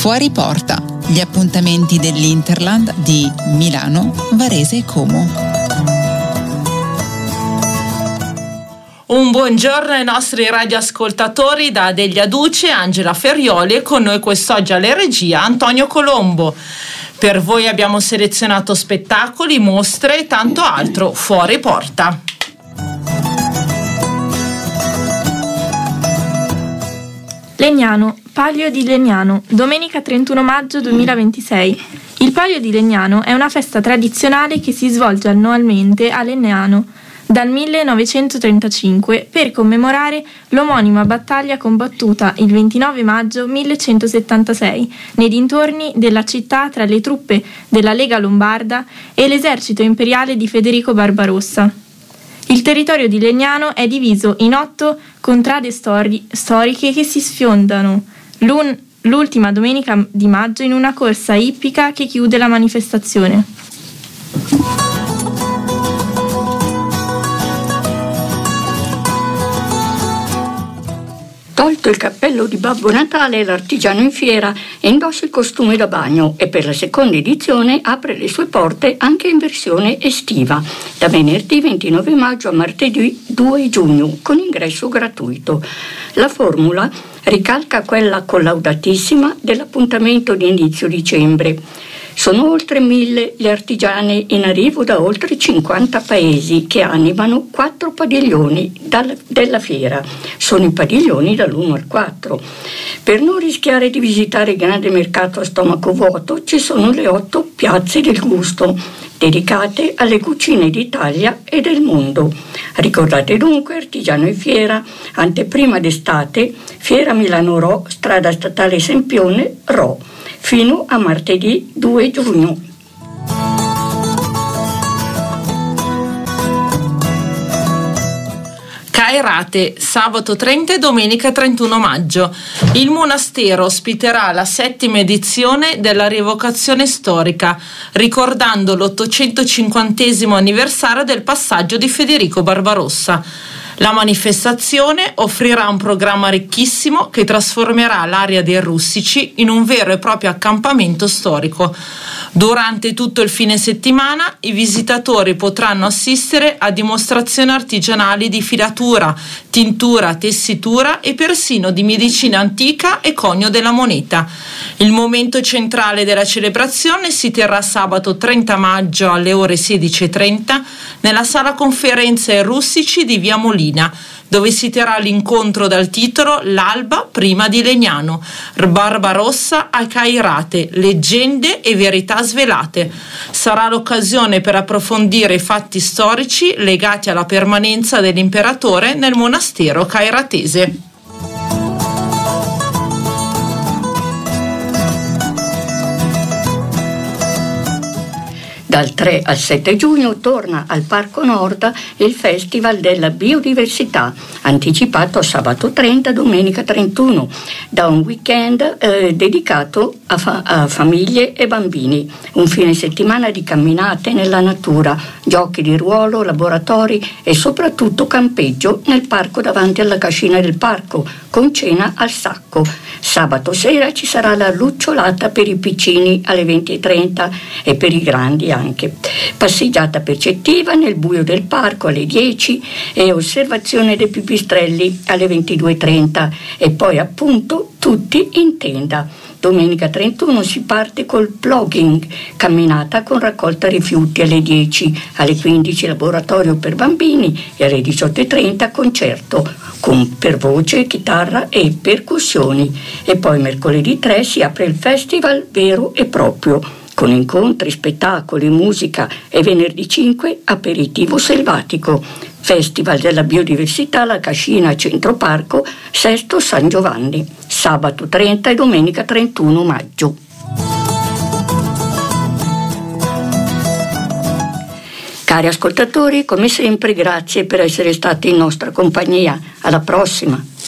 Fuori porta, gli appuntamenti dell'Interland di Milano, Varese e Como. Un buongiorno ai nostri radioascoltatori da Delia Duce, Angela Ferrioli e con noi quest'oggi alle regia Antonio Colombo. Per voi abbiamo selezionato spettacoli, mostre e tanto altro fuori porta. Legnano, Palio di Legnano, domenica 31 maggio 2026. Il Palio di Legnano è una festa tradizionale che si svolge annualmente a Legnano dal 1935 per commemorare l'omonima battaglia combattuta il 29 maggio 1176 nei dintorni della città tra le truppe della Lega Lombarda e l'esercito imperiale di Federico Barbarossa. Il territorio di Legnano è diviso in 8 contrade storiche che si sfiondano l'ultima domenica di maggio in una corsa ippica che chiude la manifestazione. Tolto il cappello di Babbo Natale, l'artigiano in fiera indossa il costume da bagno e per la seconda edizione apre le sue porte anche in versione estiva, da venerdì 29 maggio a martedì 2 giugno, con ingresso gratuito. La formula ricalca quella collaudatissima dell'appuntamento di inizio dicembre. Sono oltre 1000 gli artigiani in arrivo da oltre 50 paesi che animano 4 padiglioni della fiera. Sono i padiglioni dall'1 al 4. Per non rischiare di visitare il grande mercato a stomaco vuoto ci sono le 8 piazze del gusto, dedicate alle cucine d'Italia e del mondo. Ricordate dunque Artigiano in Fiera, anteprima d'estate, Fiera Milano Rho, strada statale Sempione, Rho, fino a martedì 2 giugno. Cairate, sabato 30 e domenica 31 maggio. Il monastero ospiterà la 7ª edizione della rievocazione storica, ricordando l'850° anniversario del passaggio di Federico Barbarossa. La manifestazione offrirà un programma ricchissimo che trasformerà l'area dei Rustici in un vero e proprio accampamento storico. Durante tutto il fine settimana i visitatori potranno assistere a dimostrazioni artigianali di filatura, tintura, tessitura e persino di medicina antica e conio della moneta. Il momento centrale della celebrazione si terrà sabato 30 maggio alle ore 16:30 nella sala conferenze ai Rustici di Via Molina, dove si terrà l'incontro dal titolo L'alba prima di Legnano, Barbarossa a Cairate, leggende e verità svelate. Sarà l'occasione per approfondire i fatti storici legati alla permanenza dell'imperatore nel monastero cairatese. Dal 3 al 7 giugno torna al Parco Nord il Festival della Biodiversità, anticipato a sabato 30, domenica 31, da un weekend dedicato a famiglie e bambini. Un fine settimana di camminate nella natura, giochi di ruolo, laboratori e soprattutto campeggio nel parco davanti alla cascina del parco, con cena al sacco. Sabato sera ci sarà la lucciolata per i piccini alle 20:30 e per i grandi anche. Passeggiata percettiva nel buio del parco alle 10 e osservazione dei pipistrelli alle 22:30 e poi appunto tutti in tenda. Domenica 31 si parte col plugging, camminata con raccolta rifiuti alle 10, alle 15 laboratorio per bambini e alle 18:30 concerto per voce, chitarra e percussioni. E poi mercoledì 3 si apre il festival vero e proprio, con incontri, spettacoli, musica e venerdì 5 aperitivo selvatico. Festival della Biodiversità alla Cascina Centro Parco, Sesto San Giovanni, sabato 30 e domenica 31 maggio. Cari ascoltatori, come sempre grazie per essere stati in nostra compagnia. Alla prossima!